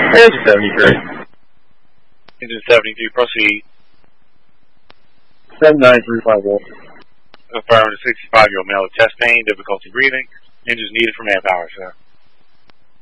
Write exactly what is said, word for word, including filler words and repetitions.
Engine seventy-three. Engine seventy-three, proceed. seven nine three five one. Affirmative, sixty-five-year-old male with chest pain, difficulty breathing. Engines needed for manpower, sir.